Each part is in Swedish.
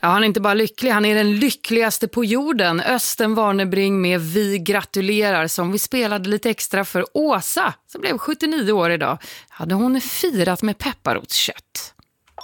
Ja, han är inte bara lycklig, han är den lyckligaste på jorden. Östen Warnerbring med Vi gratulerar, som vi spelade lite extra för Åsa, som blev 79 år idag. Hade hon firat med pepparrotskött.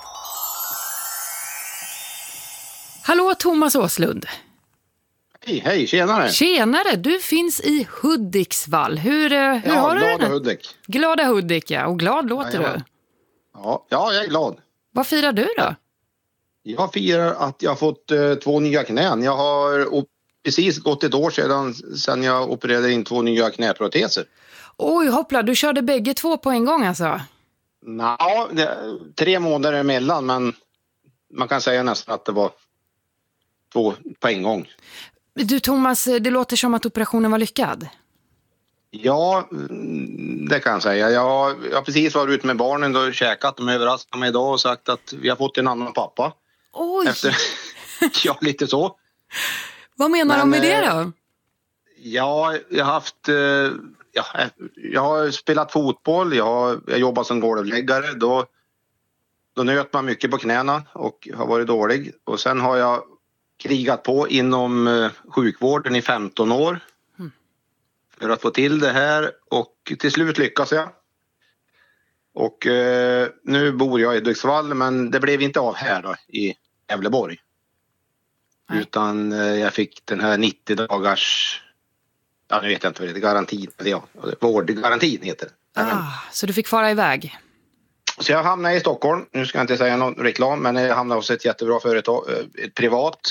Hallå Thomas Åslund. Hej, tjenare. Tjenare, du finns i Hudiksvall. Hur har du det? Glada Hudik. Glada Hudik, ja. Och glad låter du. Ja, jag är glad. Vad firar du då? Jag firar att jag har fått 2 nya knän. Jag har precis gått ett år sedan jag opererade in 2 nya knäproteser. Oj, hoppla, du körde bägge 2 på en gång alltså? Ja, 3 månader emellan, men man kan säga nästan att det var 2 på en gång. Du Thomas, det låter som att operationen var lyckad. Ja, det kan jag säga. Jag har precis varit ute med barnen och käkat. De överraskade mig idag och sagt att vi har fått en annan pappa. Oj! Ja, lite så. Vad menar de med det då? Ja, jag har haft... jag har spelat fotboll. Jag jobbar som golvläggare. Då nöt man mycket på knäna och har varit dålig. Och sen har jag krigat på inom sjukvården i 15 år. För att få till det här, och till slut lyckas jag. Och nu bor jag i Hudiksvall, men det blev inte av här då, i Gävleborg. Nej. Utan jag fick den här 90 dagars, nu vet jag inte vad det är, garantin, vårdgarantin heter det. Så du fick fara iväg? Så jag hamnade i Stockholm, nu ska jag inte säga någon reklam, men jag hamnade hos ett jättebra företag, ett privat,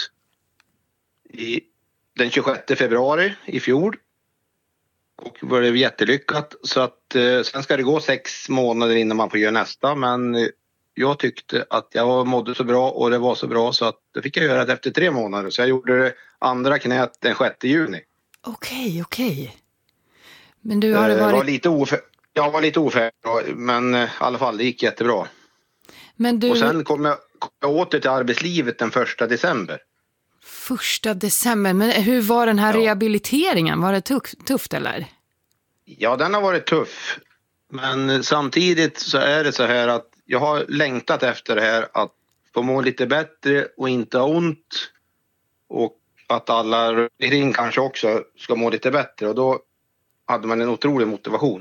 den 26 februari i fjol. Och det blev jättelyckat, så att sen ska det gå 6 månader innan man får göra nästa, men jag tyckte att jag mådde så bra och det var så bra så att det fick jag göra det efter 3 månader, så jag gjorde det andra knät den 6 juni. Okej. Men du har varit... Jag var lite ofärdig, men i alla fall det gick jättebra. Men du... Och sen kom jag åter till arbetslivet den 1 december. 1 december, men hur var den här rehabiliteringen? Var det tufft eller? Ja, den har varit tuff. Men samtidigt så är det så här att jag har längtat efter det här, att få må lite bättre och inte ha ont. Och att alla kring kanske också ska må lite bättre. Och då hade man en otrolig motivation.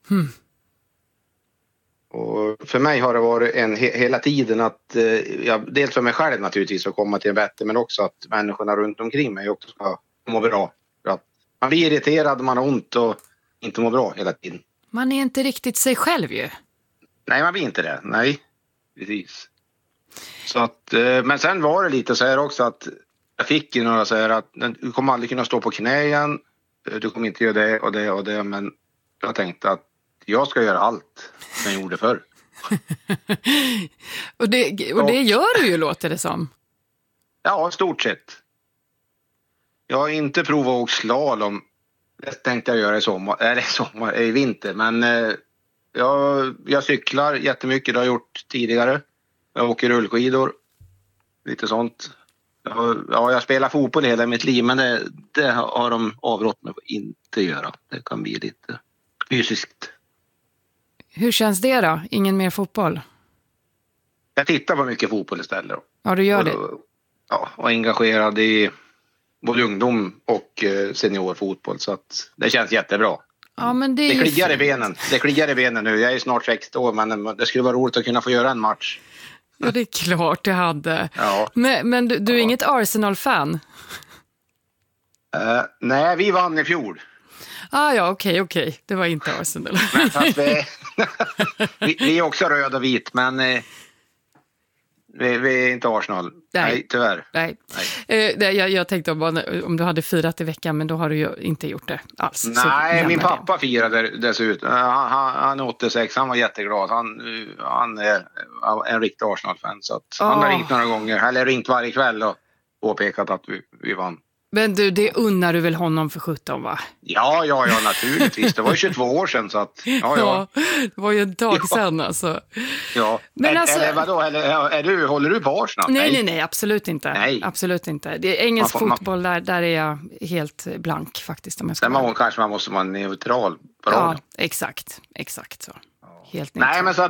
Och för mig har det varit hela tiden att dels för mig själv naturligtvis att komma till en bättre, men också att människorna runt omkring mig också ska må bra. För att man blir irriterad, man har ont och inte mår bra hela tiden. Man är inte riktigt sig själv ju. Nej, man blir inte det. Nej, precis. Så att, men sen var det lite så här också att jag fick ju några så här att du kommer aldrig kunna stå på knä igen. Du kommer inte göra det och det och det, men jag tänkte att jag ska göra allt som jag gjorde förr. och det gör du ju, låter det som. Ja, stort sett. Jag har inte provat att åka slalom. Det tänkte jag göra i vinter. Men jag cyklar jättemycket, det har jag gjort tidigare. Jag åker rullskidor. Lite sånt. Jag spelar fotboll hela mitt liv, men det har de avrått mig att inte göra. Det kan bli lite fysiskt. Hur känns det då? Ingen mer fotboll? Jag tittar på mycket fotboll istället. Ja, du gör det? Ja, och engagerad i både ungdom och seniorfotboll. Så att det känns jättebra. Ja, men det kliar i benen. Det kliar i benen nu. Jag är snart 60 år, men det skulle vara roligt att kunna få göra en match. Ja, det är klart det hade. Ja. Men du är inget Arsenal-fan? Nej, vi vann i fjol. Ja, okej. Det var inte Arsenal. Men fast vi är också röd och vit, men vi är inte Arsenal. Nej, tyvärr. Nej. Jag tänkte om du hade firat i veckan, men då har du ju inte gjort det alls. Nej, min pappa firade dessutom. Han är 86, han var jätteglad. Han är en riktig Arsenal-fan. Så att han har ringt några gånger, eller ringt varje kväll och påpekat att vi vann. Men du, det unnar du väl honom för 17, va? Ja, naturligtvis. Det var ju 22 år sedan, så att... Ja. Det var ju ett tag sedan, alltså. Ja. Men eller vadå? Håller du på Arsenal? Nej, absolut inte. Nej. Absolut inte. Det är engelsk fotboll, där är jag helt blank faktiskt. Om jag ska kanske man måste vara neutral på radion. Ja, exakt så. Ja. Helt neutral. Nej, men så